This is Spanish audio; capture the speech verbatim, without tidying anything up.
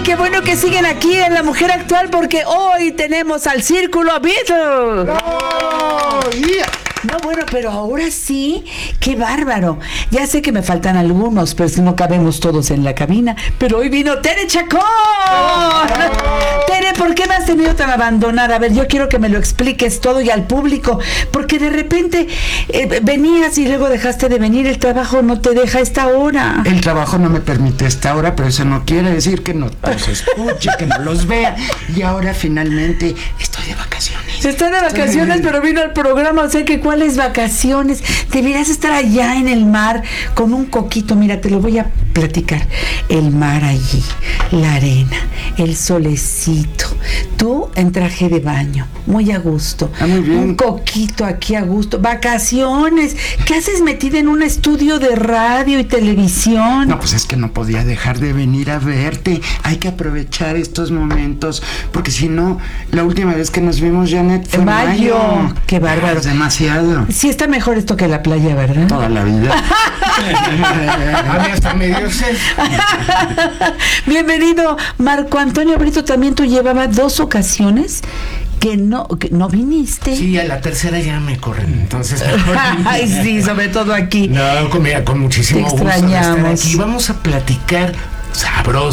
qué bueno que siguen aquí en La Mujer Actual, porque hoy tenemos al Círculo Beatle. ¡Oh, yeah! No, bueno, pero ahora sí, qué bárbaro. Ya sé que me faltan algunos, pero si no cabemos todos en la cabina. Pero hoy vino Tere Chacón. ¡Oh! Tere, ¿por qué me has tenido tan abandonada? A ver, yo quiero que me lo expliques todo y al público, porque de repente eh, venías y luego dejaste de venir. El trabajo no te deja esta hora. El trabajo no me permite esta hora, pero eso no quiere decir que no los escuche, que no los vea. Y ahora finalmente estoy de vacaciones. Está de vacaciones, pero vino al programa, o sea que ¿cuáles vacaciones? Deberías estar allá en el mar con un coquito. Mira, te lo voy a platicar. El mar allí, la arena, el solecito. Tú en traje de baño, muy a gusto. Ah, muy bien. Un coquito aquí a gusto. Vacaciones. ¿Qué haces metida en un estudio de radio y televisión? No, pues es que no podía dejar de venir a verte. Hay que aprovechar estos momentos, porque si no, la última vez que nos vimos, Janet, fue en mayo. mayo. Qué bárbaro. Es demasiado. Sí está mejor esto que la playa, ¿verdad? Toda la vida. A mí hasta me dio sed. Bienvenido, Marco Antonio Brito. También tú llevabas dos ocasiones que no que no viniste. Sí, a la tercera ya me corren, entonces mejor. Ay, sí, sobre todo aquí. No, con, mira, con muchísimo Te gusto de estar extrañamos. aquí. Vamos a platicar sabroso.